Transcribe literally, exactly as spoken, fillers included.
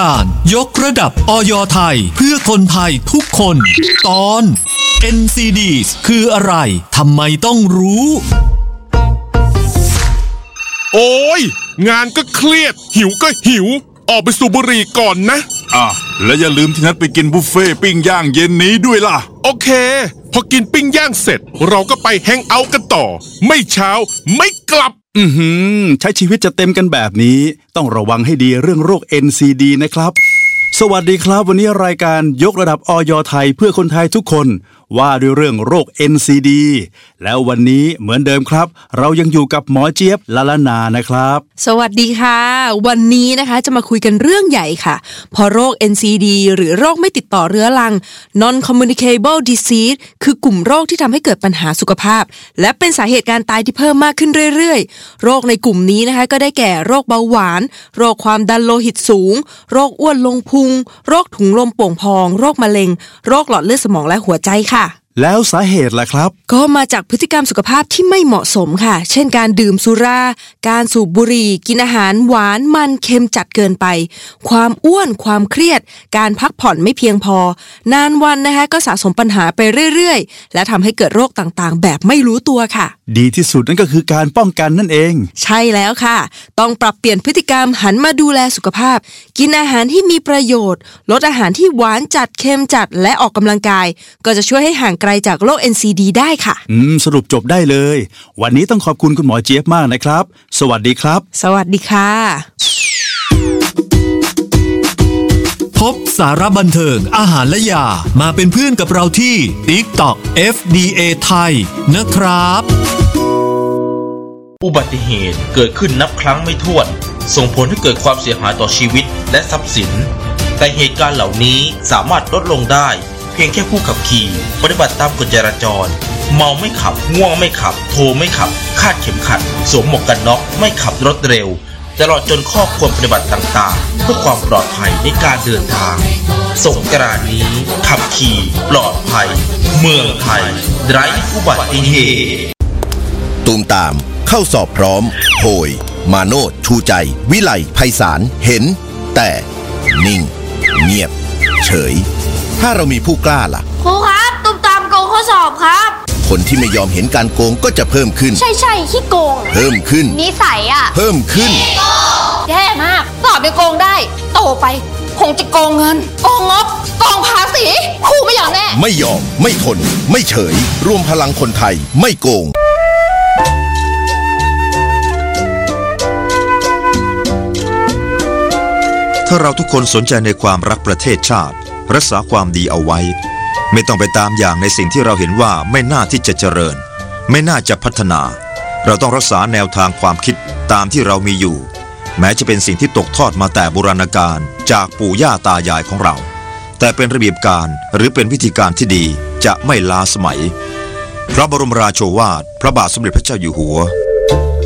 การยกระดับอย.ไทยเพื่อคนไทยทุกคนตอน เอ็น ซี ดี คืออะไรทำไมต้องรู้โอ้ยงานก็เครียดหิวก็หิวออกไปสูบบุหรี่ก่อนนะอ่ะแล้วอย่าลืมที่นัดไปกินบุฟเฟ่ปิ้งย่างเย็นนี้ด้วยล่ะโอเคพอกินปิ้งย่างเสร็จเราก็ไปแฮงเอาท์กันต่อไม่เช้าไม่กลับอือหือใช้ชีวิตจะเต็มกันแบบนี้ต้องระวังให้ดีเรื่องโรค เอ็น ซี ดี นะครับสวัสดีครับวันนี้รายการยกระดับอย.ไทยเพื่อคนไทยทุกคนว่าด้วยเรื่องโรค เอ็น ซี ดี แล้ววันนี้เหมือนเดิมครับเรายังอยู่กับหมอเจี๊ยบละละนานะครับสวัสดีค่ะวันนี้นะคะจะมาคุยกันเรื่องใหญ่ค่ะพอโรค เอ็น ซี ดี หรือโรคไม่ติดต่อเรื้อรัง non communicable disease คือกลุ่มโรคที่ทำให้เกิดปัญหาสุขภาพและเป็นสาเหตุการตายที่เพิ่มมากขึ้นเรื่อยๆโรคในกลุ่มนี้นะคะก็ได้แก่โรคเบาหวานโรคความดันโลหิตสูงโรคอ้วนลงพุงโรคถุงลมโป่งพองโรคมะเร็งโรคหลอดเลือดสมองและหัวใจค่ะแล้วสาเหตุล่ะครับก็มาจากพฤติกรรมสุขภาพที่ไม่เหมาะสมค่ะเช่นการดื่มสุราการสูบบุหรี่กินอาหารหวานมันเค็มจัดเกินไปความอ้วนความเครียดการพักผ่อนไม่เพียงพอนานวันนะคะก็สะสมปัญหาไปเรื่อยๆและทำให้เกิดโรคต่างๆแบบไม่รู้ตัวค่ะดีที่สุดนั่นก็คือการป้องกันนั่นเองใช่แล้วค่ะต้องปรับเปลี่ยนพฤติกรรมหันมาดูแลสุขภาพกินอาหารที่มีประโยชน์ลดอาหารที่หวานจัดเค็มจัดและออกกำลังกายก็จะช่วยให้ห่างไกลจากโรค เอ็น ซี ดี ได้ค่ะอืมสรุปจบได้เลยวันนี้ต้องขอบคุณคุณหมอเจี๊ยบมากนะครับสวัสดีครับสวัสดีค่ะพบสาระบันเทิงอาหารและยามาเป็นเพื่อนกับเราที่ TikTok เอฟ ดี เอ ไทยนะครับอุบัติเหตุเกิดขึ้นนับครั้งไม่ถ้วนส่งผลให้เกิดความเสียหายต่อชีวิตและทรัพย์สินแต่เหตุการณ์เหล่านี้สามารถลดลงได้เพียงแค่ผู้ขับขี่ปฏิบัติตามกฎจราจรเมาไม่ขับง่วงไม่ขับโทรไม่ขับคาดเข็มขัดสวมหมวกกันน็อกไม่ขับรถเร็วตลอดจนข้อควรปฏิบัติต่างๆเพื่อความปลอดภัยในการเดินทางสงกรานต์นี้ขับขี่ปลอดภัยเมืองไทยไร้อุบัติเหตุตูมตามเข้าสอบพร้อมโพยมาโนดชูใจวิไลไพศาลเห็นแต่นิ่งเงียบเฉยถ้าเรามีผู้กล้าล่ะครูครับตูมตามโกงข้อสอบครับคนที่ไม่ยอมเห็นการโกงก็จะเพิ่มขึ้นใช่ใช่ขี้โกงเพิ่มขึ้นนิสัยอ่ะเพิ่มขึ้นแย่มากสอบยังโกงได้โตไปคงจะโกงเงินโกงงบโกงภาษีครูไม่ยอมแน่ไม่ยอมไม่ทนไม่เฉยรวมพลังคนไทยไม่โกงถ้าเราทุกคนสนใจในความรักประเทศชาติรักษาความดีเอาไว้ไม่ต้องไปตามอย่างในสิ่งที่เราเห็นว่าไม่น่าที่จะเจริญไม่น่าจะพัฒนาเราต้องรักษาแนวทางความคิดตามที่เรามีอยู่แม้จะเป็นสิ่งที่ตกทอดมาแต่โบราณกาลจากปู่ย่าตายายของเราแต่เป็นระเบียบการหรือเป็นวิธีการที่ดีจะไม่ล้าสมัยพระบรมราโชวาทพระบาทสมเด็จพระเจ้าอยู่หัว